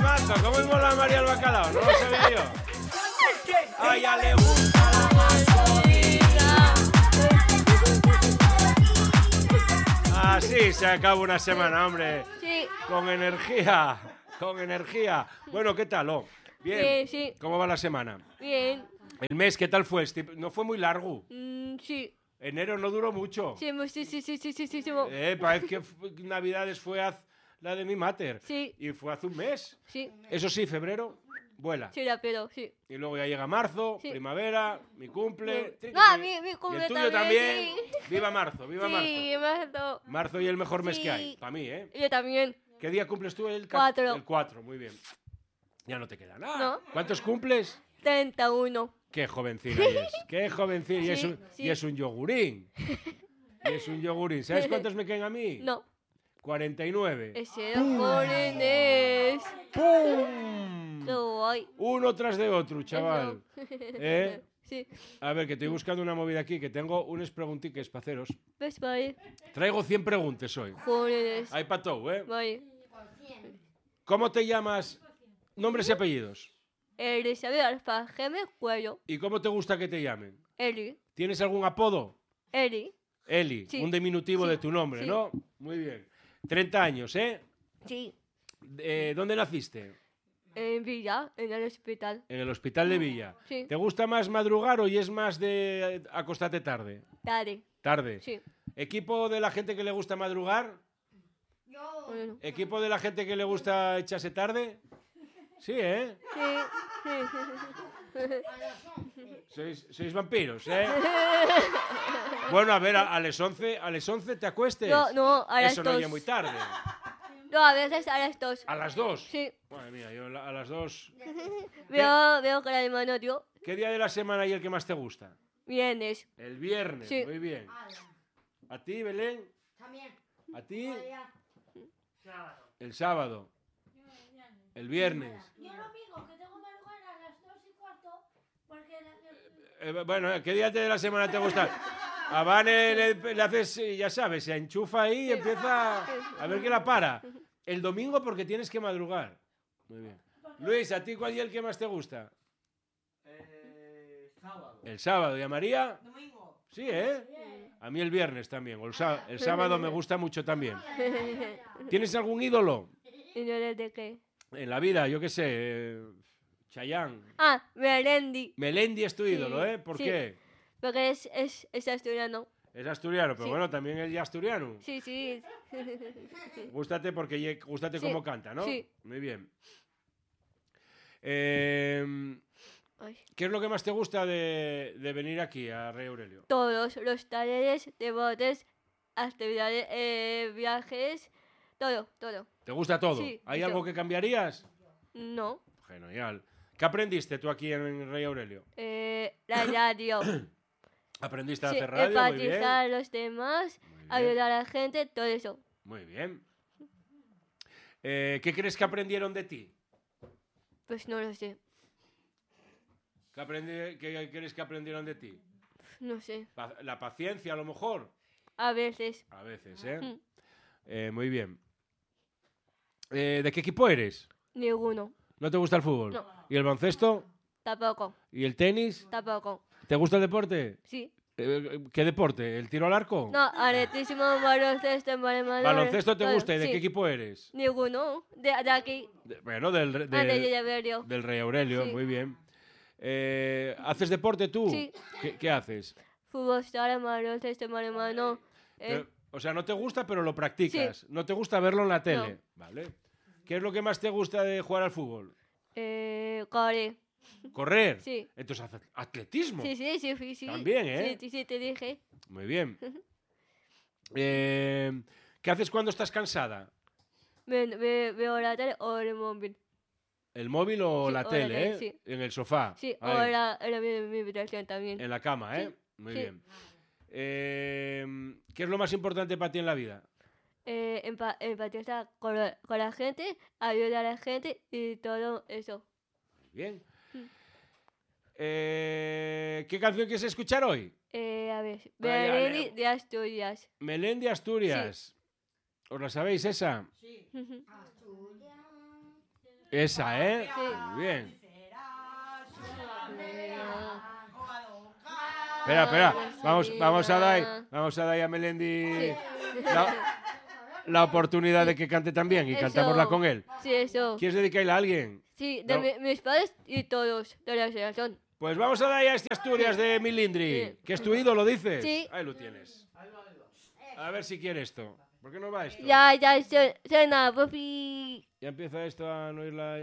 Temazo, ¿cómo mola María el bacalao? No lo sabía yo. A ella le gusta la mascotita. Así se acaba una semana, hombre. Sí. Con energía, con energía. Bueno, ¿qué tal? Oh, bien. Bien, sí. ¿Cómo va la semana? Bien. El mes, ¿qué tal fue? ¿No fue muy largo? Sí. Enero no duró mucho. Sí. Parece que Navidades fue la de mi mater. Sí. Y fue hace un mes. Sí. Eso sí, febrero vuela. Sí, pero sí. Y luego ya llega marzo, Sí. primavera, mi cumple. No, mi cumple y el tuyo también. sí. Viva marzo, viva Sí, marzo. Marzo y el mejor mes que hay, Sí. para mí, ¿eh? Yo también. ¿Qué día cumples tú? El 4. El 4, muy bien. Ya no te queda nada. No. ¿Cuántos cumples? 31. Qué jovencina es. Qué jovencina. Sí, Y es un yogurín. Y es un yogurín. ¿Sabes cuántos me quedan a mí? No. 49. Ese jóvenes. ¡Pum! Lo voy. Uno tras de otro, chaval. ¿Eh? Sí. A ver, que estoy buscando una movida aquí, que tengo unas preguntitas para haceros. Pues vale. Traigo 100 preguntas hoy. Jóvenes. Hay para todo, ¿eh? Vale. ¿Cómo te llamas? Nombres y apellidos. Elizabeth Alfa Gemel Cuello. ¿Y cómo te gusta que te llamen? Eli. ¿Tienes algún apodo? Eli. Eli, Sí. un diminutivo Sí. de tu nombre, Sí. ¿no? Muy bien. 30 años, ¿eh? Sí. ¿Dónde naciste? En Villa, en el hospital. En el hospital de Villa. Sí. ¿Te gusta más madrugar o es más de acostarte tarde? Tarde. Tarde. Sí. ¿Equipo de la gente que le gusta madrugar? Bueno. ¿Equipo de la gente que le gusta echarse tarde? Sí, ¿eh? Sí. Sois vampiros, ¿eh? Bueno, a ver, a las 11 te acuestes. No, a las Eso no 2. es muy tarde. No, a veces a las 2. ¿A las 2? Sí. Madre mía, yo a las 2... Veo que la hermano dio ¿Qué día de la semana hay el que más te gusta? viernes. El viernes, Sí. muy bien. ¿A ti, Belén? También. ¿A ti? El sábado. El viernes. Yo lo mismo, que tengo madrugar a las 2:15 porque... Bueno, ¿qué día de la semana te gusta? A Vane le haces, ya sabes, se enchufa ahí y empieza a ver que la para. El domingo porque tienes que madrugar. Muy bien. Luis, ¿a ti cuál día el que más te gusta? Sábado. El sábado. ¿Y a María? Domingo. Sí, ¿eh? A mí el viernes también. O el sábado me gusta mucho también. ¿Tienes algún ídolo ¿Y no eres de qué? en la vida? Yo qué sé, Chayanne. Ah, Melendi. Melendi es tu Sí, ídolo, ¿eh? ¿Por sí. qué? Porque es asturiano. Es asturiano, pero Sí. bueno, también él ya asturiano. Sí. Gústate porque gústate Sí. cómo canta, ¿no? Sí. Muy bien. Ay. ¿Qué es lo que más te gusta de venir aquí a Rey Aurelio? Todos los talleres, debates, actividades, viajes, todo. ¿Te gusta todo? Sí, ¿Hay mucho. algo que cambiarías? No. Genial. ¿Qué aprendiste tú aquí en Rey Aurelio? La radio. ¿Aprendiste a Sí, hacer radio? Muy bien. empatizar a los demás, Muy bien. ayudar a la gente, todo eso. Muy bien. ¿Qué crees que aprendieron de ti? Pues no lo sé. ¿Qué crees que aprendieron de ti? No sé. La paciencia, a lo mejor. A veces. A veces, ¿eh? Mm. Muy bien. ¿De qué equipo eres? Ninguno. ¿No te gusta el fútbol? No. ¿Y el baloncesto? Tampoco. ¿Y el tenis? Tampoco. ¿Te gusta el deporte? Sí. ¿Qué deporte? ¿El tiro al arco? No, atletismo, baloncesto, ¿Baloncesto te gusta? ¿Y de sí. qué equipo eres? Ninguno. De aquí. Bueno, del De Rey Aurelio, Sí. muy bien. ¿Haces deporte tú? Sí. ¿Qué haces? Fútbol, sala, baloncesto, mano. O sea, no te gusta, pero lo practicas. No te gusta verlo en la tele. Vale. ¿Qué es lo que más te gusta de jugar al fútbol? Corre. ¿Correr? Sí. Entonces, atletismo. Sí. También, ¿eh? Sí, te dije. Muy bien. ¿Qué haces cuando estás cansada? Veo la tele o el móvil. ¿El móvil o Sí, la o la tele, tele, eh? sí. En el sofá. Sí, o Ahí, mi habitación también. en la cama, ¿eh? Sí, Muy sí. bien. ¿Qué es lo más importante para ti en la vida? Empatizar con la gente, ayudar a la gente y todo eso. Bien. ¿Qué canción quieres escuchar hoy? A ver, Vaya, Melendi Leo. de Asturias. Melendi Asturias. ¿Os la sabéis esa? Sí. Asturias. Esa, ¿eh? Sí. Muy bien. Espera. Vamos a dar a Melendi la oportunidad de que cante también y Eso. cantámosla con él. Sí, eso. ¿Quieres dedicarla a alguien? Sí, de No. mis padres y todos de la generación. Pues vamos a dar a este Asturias de Milindri, Sí. que es tu ídolo, dices. Sí. Ahí lo tienes. A ver si quiere esto. ¿Por qué no va esto? Ya, suena, papi. Ya empieza esto a no ir la...